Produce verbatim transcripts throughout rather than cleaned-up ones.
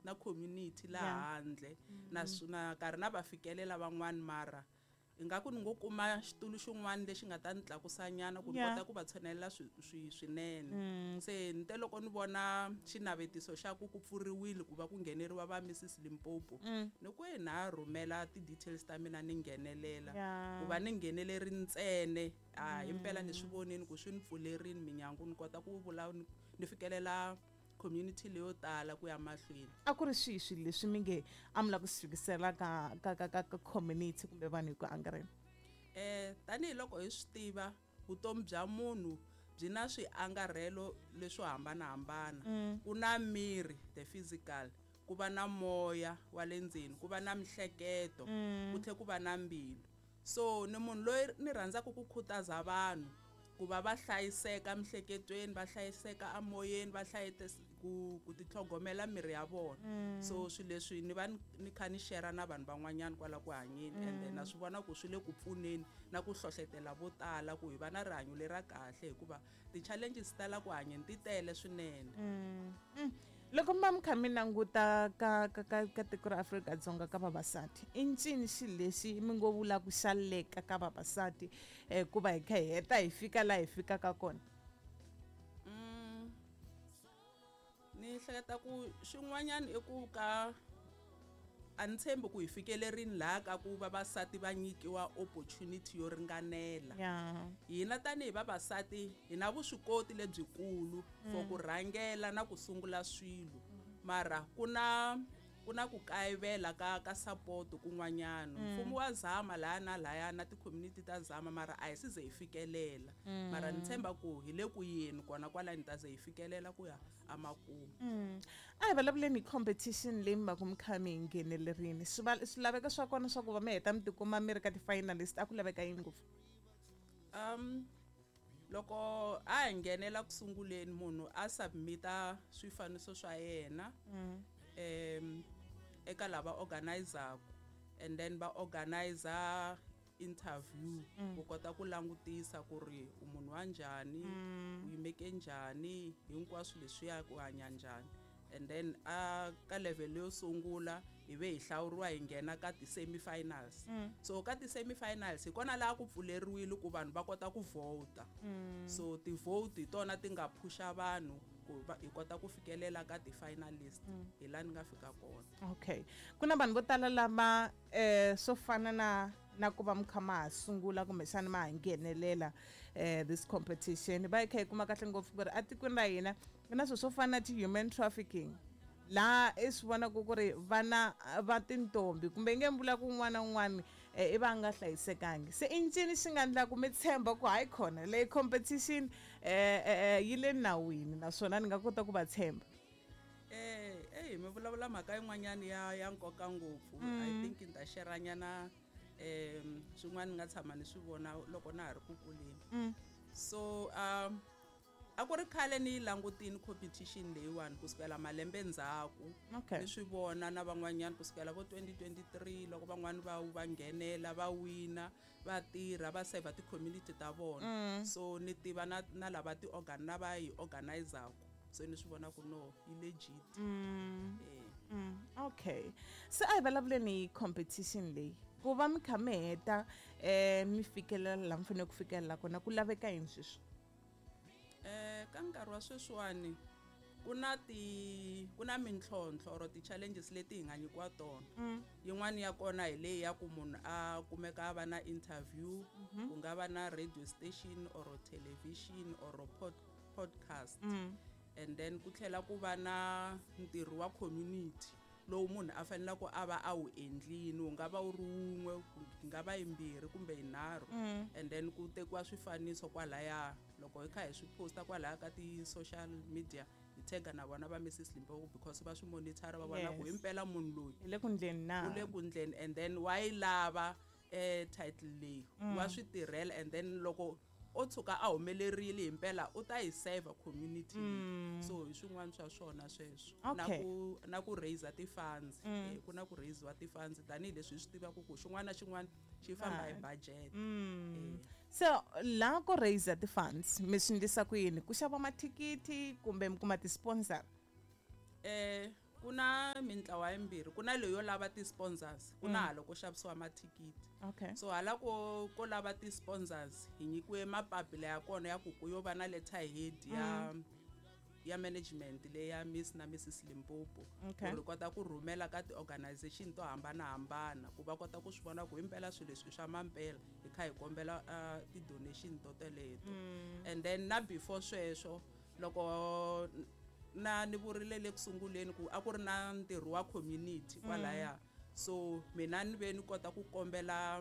na community laha handle naswona karhi na va fikelela van'wani mara ingaku ni ngo kuma xitulu xin'wana lexi nga ta ni tlakusanyana ku ni Yeah. kota ku va tshonelela swi swinene se nte loko ni vona xinavetiso xa ku ku pfuriwile ku va ku ngheneriwa va Missus Limpopo ni ku hi na rhumela ti-details ta mina ni nghenelela Yeah. ku va ni ngheneleri ntsene a impela ni swi vonini ku swi ni pfulerini minyangu ni kota ku vula ni ni fikelela community leyo tala ku ya mahlweni a ku ri swihi swilo leswi mi nge a mi la ku swi fikisela ka ka ka ka ka community kumbe vanhu hi ku angarhela eh tanihiloko hi swi tiva vutomi bya munhu byi na swiangarhelo leswo hambanahambana ku na miri the physical ku va na moya wa le ndzeni ku va na mihleketo ku tlhe ku va na mbilu so ni munhu loyi ni rhandzaka ku khutaza vanhu ku va va hlayiseka mihleketweni va hlayiseka amoyeni va hlayiseka ku ku titlhogomela miri ya vona so swilo leswi ni va ni kha ni share na vanhu van'wanyana kwala ku hanyeni and then na swi vona ku swi le ku pfuneni na ku hlohlotela vo tala ku hi va na rihanyo lera kahle hikuva ti-challenges tala ku hanyeni ti tele swinene loko mi va mi kha mi languta ka ka ka ka tiko ra Afrika-Dzonga ka vavasati i ncini xilo lexi mi ngo vula ku xa leka ka vavasati um ku va hi kha hi heta hi fika laha hi fikaka kona ni hleketa ku xin'wanyana i ku ka a ni tshembi ku hi fikelerini laha ka ku vavasati va nyikiwa opportunity yo ringanela ya hina tanihi vavasati hi na vuswikoti lebyikulu for ku rhangela na ku sungula swilo mara ku na ku na ku kayivela ka ka support kun'wanyana mfumo wa zama laha na laya na ti-community ta zama mara a hi size hi fikelela mara ni tshemba ku hi le ku yini kona kwala ni ta ze hi fikelela ku ya amakumu a hi vulavuleni hi competition leyi mi va ku mi kha mi hi nghenelerini swilaveko swa kona swa ku va mi heta mi tikuma mi ri ka ti-finalist a ku laveka yini ngopfu um loko a hi nghenela ku sunguleni munhu a submita swifaniso swa yena um eka lava organizaka and then va organizer interview ku kota ku langutisa ku ri u munhu wa njhani u yimeke njhani hinkwaswo leswiya ku hanya njhani and then a ka level yo sungula hi ve hi hlawuriwa hi nghena ka ti-semifinals so ka ti-semifinals hi kona laha ku pfuleriwile ku vanhu va kota ku vota so ti-vote hi tona ti nga phusha vanhu ku hi kota ku fikelela ka ti-finalist hi laha ni nga fika kona okay ku na vanhu vo tala lava um swo fana na na ku va mi kha ma ha sungula kumbexana ma ha nghenelela um this competition va hi kha hi kuma kahle ngopfu ku ri atikweni ra hina ku na swilo swo fana na ti-human trafficking laha i swi vonaku ku ri vana va tintombi kumbe i nge mi vula ku un'wana na un'wana i va nga hlayisekangi se i ncini xi nga endla ku mi tshemba ku hayi khona leyi competition um yi le nawini naswona ni nga kota ku va tshemba eh eh mi vulavula mhaka yin'wanyana ya ya nkoka ngopfu I think ni ta sheranyana um swin'wana ni nga tshama ni swi vona loko na ha ri ku kuleni so um a ku ri khale ni yi langutini competition leyiwani kusukela malembe ndzhaku Okay. ni swi vona na van'wanyana kusukela vo twenty twenty-three loko van'wani va va nghenela va wina va tirha va save ti-community ta vona so ni tiva na na lava ti organ na va yi organizaka so ni swi vona ku no yi legit eh Mm, okay se a hi vulavuleni hi competition leyi ku va mi kha mi heta um mi fikelela laha mi fanele ku fikelela kona ku laveka yini sweswi eh ka nkarhi wa sweswiwani ku na ti ku na mintlhontlho or ti-challenges leti hi nga nyikiwa tona yin'wana ya kona hi leyi ya ku munhu a kumeka a va na interview ku nga va na radio station or television or pod, podcast and then ku tlhela ku va na ntirho wa community lowu munhu a fanele ku a va a wu endlini wu nga va wu ri wun'we ku nga va yimbirhi kumbe yinharhu and then ku tekiwa swifaniso kwalaya loko hi kha hi swi posta kwalaya ka ti-social media hi tega na vona va Missus Limpopo because va swi monitora va vona ku Yes. himpela munhu loyi hi le ku ndleni na u le ku ndleni and then wa yi lava eh title leyi wa swi tirhela and then loko o tshuka a humelerile himpela u ta yi save community so hi swin'wana swa swona sweswo na Okay. ku na ku raise ti-funds eh, ku na ku raise wa ti-funds tanihileswi hi swi tivaka ku xin'wana na xin'wana xi famba hi budget eh. so laha ku raise ti-funds mi swi ndlisa ku yini ku xava mathikiti kumbe mi kuma ti-sponsor eh ku na mintlawa yimbirhi ku na leyo lava ti-sponsors ku na hala ko xavisiwa mathikithi Okay. so hala ko ko lava ti-sponsors hi nyikiwe mapapila ya kona ya ku ku yo va na letterhead ya ya management leya Miss na Missus Limpopo Okay. ku ri kota ku rhumela ka ti-organization to hambanahambana ku va kota ku swi vona ku himpela swilo leswi swa mampela hi kha hi kombela uh, ti-donation to teleto and then na before sweswo loko na ni vurile le kusunguleni ku a ku ri na ntirho wa community kwalaya so mina ni ve ni kota ku kombela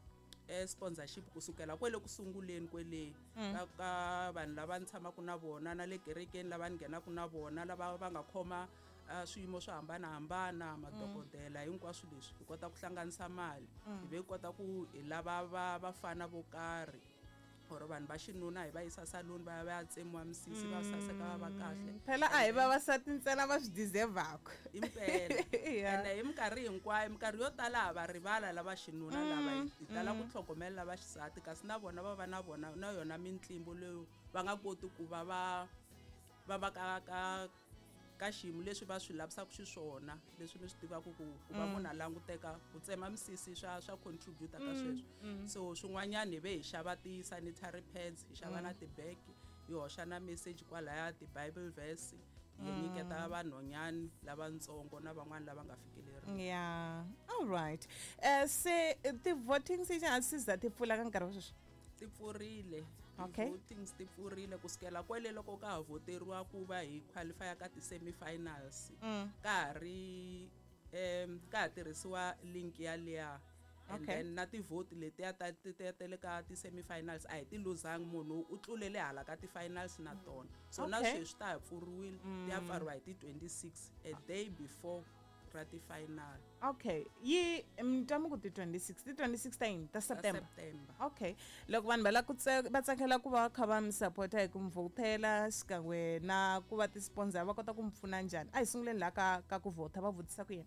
eh, sponsorship kusukela kwele kusunguleni kwele ka, ka vanhu lava ni tshamaka na vona na le kerekeni lava ni nghenaka na vona lava va nga khoma uh, swiyimo swo hambanahambana madokodela hinkwaswo leswi hi kota ku hlanganisa mali hi ve hi kota ku hi lava va vafana vo karhi or vanhu va xinuna hi va yisa saloni va ya va ya tsemiwa misisi va saseka va va kahle phela a hi vavasati ntsena va swi deservaka impela Yeah. ene hi minkarhi hinkwayo minkarhi yo tala ha va rivala lava xinuna lava hi hi tala ku tlhogomela lava xisati kasi na vona va va na vona na yona mitlimbo leyo va nga koti ku va va va va ka ka ka xiyimo leswi va swi lavisaka xiswona leswi mi swi tivaka ku ku va munhu a languteka ku tsema misisi swa swa contributor ka sweswo so swin'wanyana hi ve hi xava ti-sanitary pads hi xava na tibag hi hoxa na message kwalaya ti-bible verse hi nyiketa vanhwanyani lavatsongo na van'wani lava nga fikeleriwa Yeah. All right. Uh, se ti-voting station a si za ti pfula ka nkarhi wa sweswi. ti pfurile Okay. votings ti pfurile kusukela kwele loko ka ha voteriwa ku va hi qualify ka ti-semi-finals ka ha ri um ka ha tirhisiwa link ya liya and Okay. then na ti-vote letiya ta ti- ta- ta le ka ti-semi-finals a hi ti luzangi munhu u tlulele hala ka ti-finals na tona so na Okay. sweswi ta ha pfuriwile ti ya pfariwa hi ti twenty-six a day before ra ti-final Okay. Yi mitamu ku ti twenty-six. Ti twenty-six ta yini? Ta ta September. September Okay. Loko vanhu va lava ku tse- va tsakela ku va kha va mi support hi ku mi votela xikan'we na ku va ti-sponsor va kota ku mi pfuna njhani a hi sunguleni laha ka ka ku vota va votisa ku yini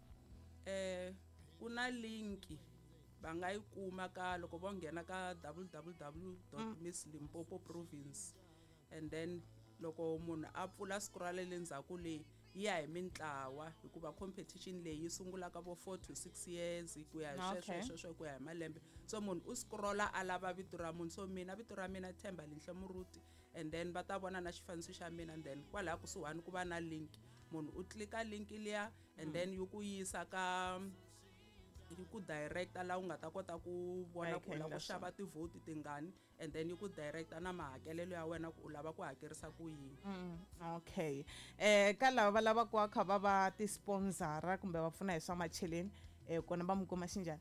eh ku na linki va nga yi kuma ka loko vo nghena ka w w w dot miss limpopo province and then loko munhu a pfula siku ra le le ndzhaku leyi yi ya hi mintlawa hikuva competition leyi yi sungulaka vo four to six years ku ya hi Okay. sweswo ku ya hi malembe so munhu u scrolla a lava vito ra munhu so mina vito ra mina Themba Linhle Muruti and then va ta vona na xifaniso xa mina and then kwalaha kusuhani ku va na link munhu u tlika link liya and then yi ku yisa ka yi ku directa laha u nga ta kota ku vona ku u lava ku xava ti-vote tingani and then yi ku directa na mahakelelo ya wena ku u lava ku hakerisa ku yini Mm, okay eh ka lava va lava ku va kha va va ti-sponsora kumbe va pfuna hi swa macheleni eh kona va mi kuma xinjhani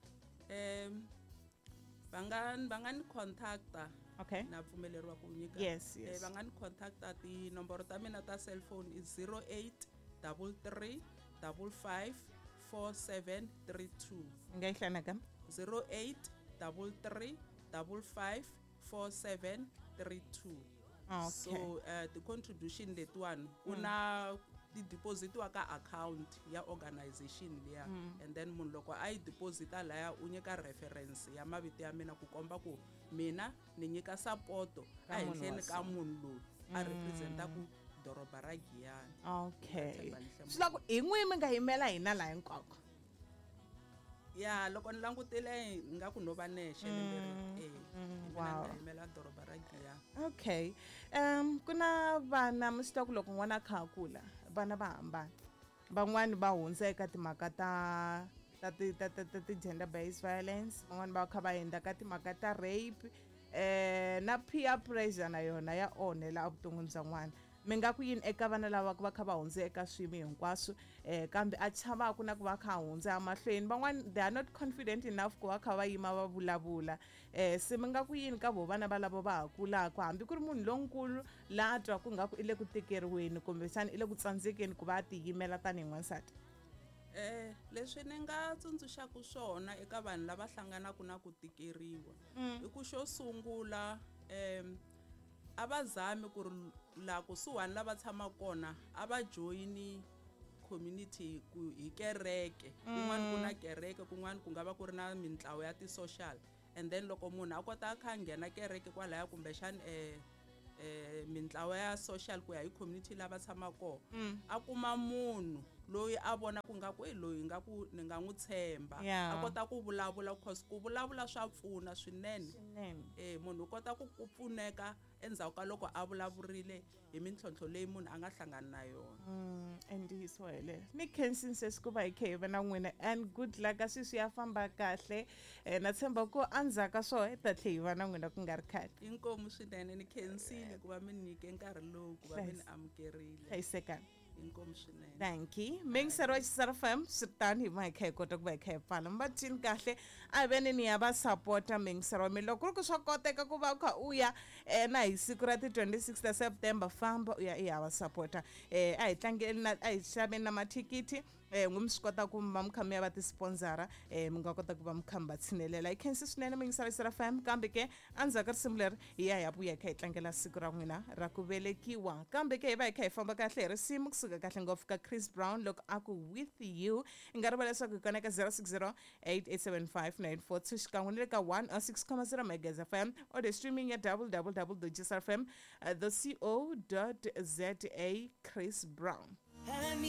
um va nga va nga ni contacta okay na pfumeleriwa ku nyika Yes, Eh, yes. va nga ni contacta tinomboro ta mina ta cellphone i zero eight double three double five four seven three two nga yi hlaya nakambe zero eight double three double five four seven three two Okay. so uh, ti-contribution letiwani ku na ti depositiwa ka account ya organization liya and then munhu loko a yi deposita laya u nyika reference ya mavito ya mina ku komba ku mina ni nyika sapoto Ka munhu ehenhleni wa ka so. munhu loyi a representaku doroba ra Giyani okay Themba Linhle swi lava ku hi n'wi mi nga yimela hina laha hinkwako ya loko ni langutile nga ku no va nexe lembe ri eh wow. mina ni yimela doroba ra Giyani okay um ku na vana mi swi tiva ku loko n'wana a kha a kula vana va hambana van'wani va hundza eka timhaka ta ta ti- ta ta- ta ti-gender based violence van'wani va kha va endla ka timhaka ta rape eh na peer pressure na yona ya onhela evuton'wini bya n'wana mi nga ku yini eka vana lava va kha va hundze eka swiyimo hinkwaswo eh kambe a chavaka na ku va kha hundza emahlweni van'wani they are not confident enough ku va kha va yima va vulavula eh se mi nga ku yini ka vo vana va lavo va ha kulaka hambi ku ri munhu lonkulu la a twaku ngaku i le ku tekeriweni kumbe xana i le ku tsandzekeni ku va a tiyimela tanihi n'wansati eh leswi ni nga tsundzuxaku swona eka vanhu lava hlanganaka na ku tikeriwa i ku xo sungula em a va zami ku ri laha kusuhani lava tshamaka kona a va joyini community ku hi kereke kun'wana ku na kereke kun'wana ku nga va ku ri na mintlawa ya ti-social and then loko munhu a kota a kha a nghena kereke kwalaya kumbexani eh eh mintlawa ya social ku ya hi community lava tshamaka kona a kuma munhu loyi a vona ku nga ku i loyi nga ku ni nga n'wi tshemba Yeah. a kota ku vulavula cause ku vulavula swa pfuna swinene Swinene. eh munhu u kota ku ku pfuneka endzhaku ka loko a vulavurile hi mintlhontlho leyi munhu a nga hlangana na yona. Mm, and hi swo hele mi khensini ku va hi khe hi va na n'wina and good luck a swi swi ya famba kahle um na tshemba ku endzhaku ka swona hi ta tlhe hi va na n'wina ku nga ri khale Inkomu swinene ni khensile ku va mi nyike nkarhi lowu ku va mi ni amukerile. hlayisekani. Inkomu swinene. Thank you. Mingisero wa Xisara F M swi tani hi va hi kha hi kota ku va hi kha hi pfala mi va tini kahle a hi veni ni ya va sapota mingisero wa mi loko ku ri ku swa koteka ku va u kha u ya um na hi siku ra ti twenty-six ta September famba u ya i ya va sapota um a hi tlangeni na a hi xaveni na mathikithi um n'wi mi swi kota ku va mi kha mi ya va ti-sponsora um mi nga kota ku va mi kha mi va tshinelela hi khensi swinene mingisero wa Xisara F M kambe ke endzhaku ka risimu leri hi ya hi ya vuya hi kha hi tlangela siku ra n'wina ra ku velekiwa kambe ke hi va hi kha hi famba kahle hi risimu kusuka kahle ngopfu ka Chris Brown loko a ku with you i nga rivala leswaku hi kona ka zero six zero eight eight seven five nine four two xikan'we ni le ka one oh six comma zero megas F M or the streaming ya www dot xisara f m uh, the co dot za Chris Brown.